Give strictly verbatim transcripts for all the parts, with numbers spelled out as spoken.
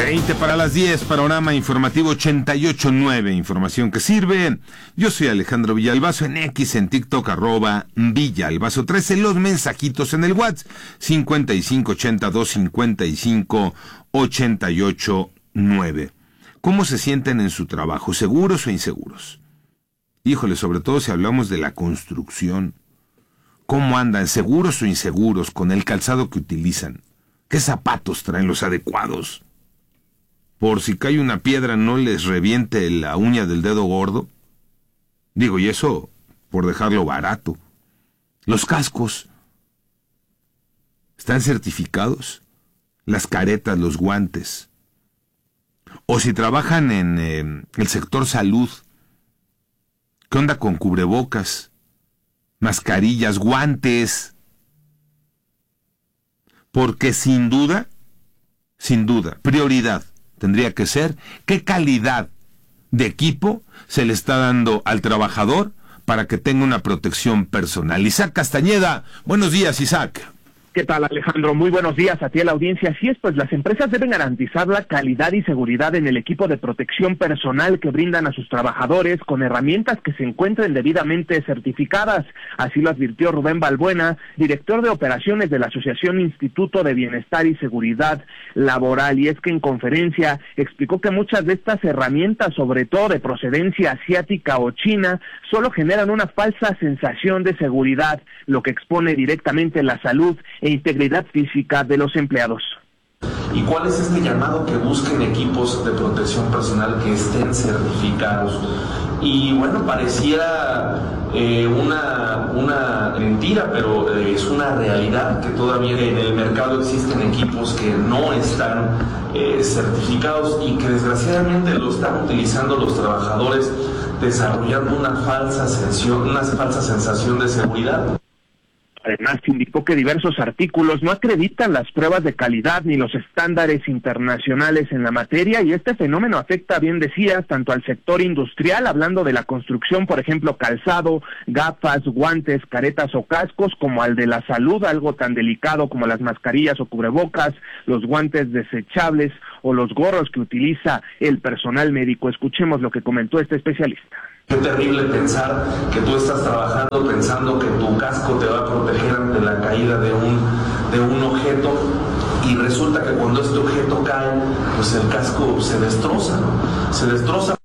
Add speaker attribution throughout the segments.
Speaker 1: veinte para las diez, panorama informativo ochenta y ocho punto nueve, información que sirve. Yo soy Alejandro Villalbazo, en X, en TikTok, arroba Villalbazo trece, los mensajitos en el WhatsApp, cincuenta y cinco ochenta y dos cincuenta y cinco ochenta y ocho nueve. ¿Cómo se sienten en su trabajo? ¿Seguros o inseguros? Híjole, sobre todo si hablamos de la construcción. ¿Cómo andan? ¿Seguros o inseguros con el calzado que utilizan? ¿Qué zapatos traen los adecuados? Por si cae una piedra no les reviente la uña del dedo gordo. Digo, y eso por dejarlo barato. Los cascos están certificados. Las caretas, los guantes. O si trabajan en eh, el sector salud, ¿qué onda con cubrebocas, mascarillas, guantes? Porque sin duda, sin duda, prioridad tendría que ser qué calidad de equipo se le está dando al trabajador para que tenga una protección personal. Isaac Castañeda, buenos días, Isaac.
Speaker 2: ¿Qué tal, Alejandro? Muy buenos días a ti, a la audiencia. Así es, pues las empresas deben garantizar la calidad y seguridad en el equipo de protección personal que brindan a sus trabajadores con herramientas que se encuentren debidamente certificadas. Así lo advirtió Rubén Balbuena, director de operaciones de la Asociación Instituto de Bienestar y Seguridad Laboral. Y es que en conferencia explicó que muchas de estas herramientas, sobre todo de procedencia asiática o china, solo generan una falsa sensación de seguridad, lo que expone directamente la salud e integridad física de los empleados.
Speaker 3: ¿Y cuál es este llamado? Que busquen equipos de protección personal que estén certificados. Y bueno, pareciera eh, una, una mentira, pero eh, es una realidad que todavía en el mercado existen equipos que no están eh, certificados y que desgraciadamente lo están utilizando los trabajadores, desarrollando una falsa sensación, una falsa sensación de seguridad.
Speaker 2: Además, indicó que diversos artículos no acreditan las pruebas de calidad ni los estándares internacionales en la materia, y este fenómeno afecta, bien decías, tanto al sector industrial, hablando de la construcción, por ejemplo, calzado, gafas, guantes, caretas o cascos, como al de la salud, algo tan delicado como las mascarillas o cubrebocas, los guantes desechables o los gorros que utiliza el personal médico. Escuchemos lo que comentó este especialista.
Speaker 3: Qué terrible pensar que tú estás trabajando pensando que tu casco te va a proteger ante la caída de un, de un objeto, y resulta que cuando este objeto cae, pues el casco se destroza, ¿no? Se destroza.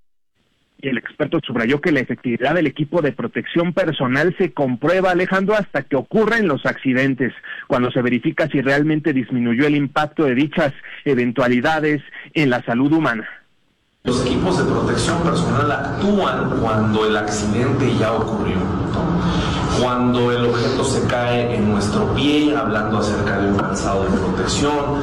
Speaker 2: Y el experto subrayó que la efectividad del equipo de protección personal se comprueba, Alejandro, hasta que ocurren los accidentes, cuando se verifica si realmente disminuyó el impacto de dichas eventualidades en la salud humana.
Speaker 3: Los equipos de protección personal actúan cuando el accidente ya ocurrió, ¿no? Cuando el objeto se cae en nuestro pie, hablando acerca de un calzado de protección,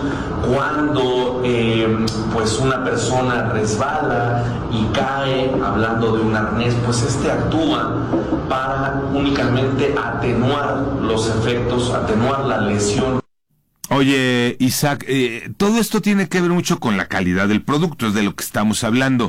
Speaker 3: cuando eh, pues una persona resbala y cae, hablando de un arnés, pues este actúa para únicamente atenuar los efectos, atenuar la lesión.
Speaker 1: Oye, Isaac, eh, todo esto tiene que ver mucho con la calidad del producto, es de lo que estamos hablando,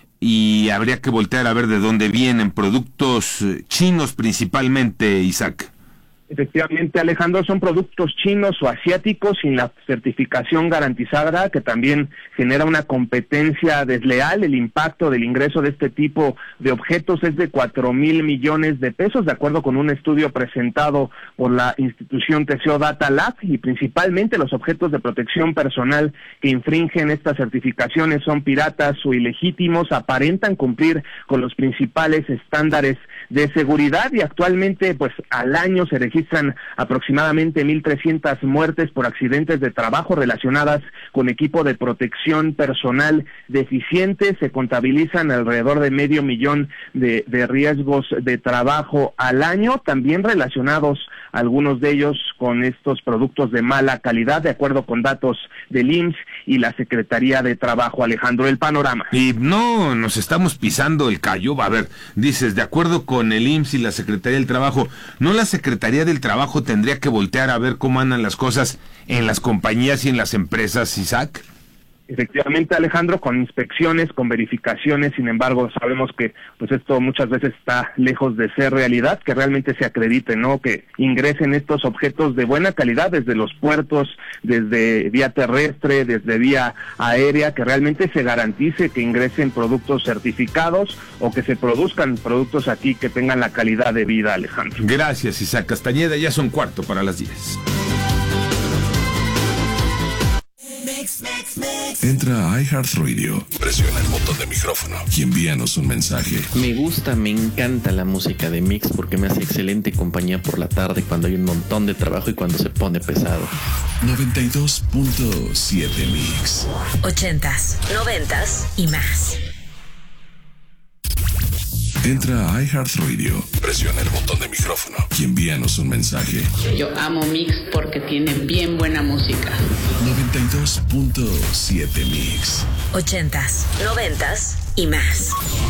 Speaker 1: y habría que voltear a ver de dónde vienen productos chinos principalmente, Isaac.
Speaker 2: Efectivamente, Alejandro, son productos chinos o asiáticos sin la certificación garantizada, que también genera una competencia desleal. El impacto del ingreso de este tipo de objetos es de cuatro mil millones de pesos, de acuerdo con un estudio presentado por la institución T C O Data Lab, y principalmente los objetos de protección personal que infringen estas certificaciones son piratas o ilegítimos, aparentan cumplir con los principales estándares de seguridad, y actualmente pues al año se registran aproximadamente mil trescientas muertes por accidentes de trabajo relacionadas con equipo de protección personal deficiente. Se contabilizan alrededor de medio millón de, de riesgos de trabajo al año, también relacionados algunos de ellos con estos productos de mala calidad, de acuerdo con datos del I M S S y la Secretaría de Trabajo. Alejandro, el panorama.
Speaker 1: Y no, nos estamos pisando el callo. A ver, dices, de acuerdo con el I M S S y la Secretaría del Trabajo, ¿no la Secretaría del Trabajo tendría que voltear a ver cómo andan las cosas en las compañías y en las empresas, Isaac?
Speaker 2: Efectivamente, Alejandro, con inspecciones, con verificaciones, sin embargo, sabemos que pues esto muchas veces está lejos de ser realidad, que realmente se acredite, ¿no? Que ingresen estos objetos de buena calidad desde los puertos, desde vía terrestre, desde vía aérea, que realmente se garantice que ingresen productos certificados o que se produzcan productos aquí que tengan la calidad de vida, Alejandro.
Speaker 1: Gracias, Isaac Castañeda, ya son cuarto para las diez.
Speaker 4: Entra a iHeartRadio, presiona el botón de micrófono y envíanos un mensaje.
Speaker 5: Me gusta, me encanta la música de Mix porque me hace excelente compañía por la tarde cuando hay un montón de trabajo y cuando se pone pesado.
Speaker 4: noventa y dos punto siete Mix.
Speaker 6: Ochentas, noventas y más.
Speaker 4: Entra a iHeartRadio, presiona el botón de micrófono y envíanos un mensaje.
Speaker 7: Yo amo Mix porque tiene bien buena música.
Speaker 4: noventa y dos punto siete Mix.
Speaker 6: Ochentas, noventas y más.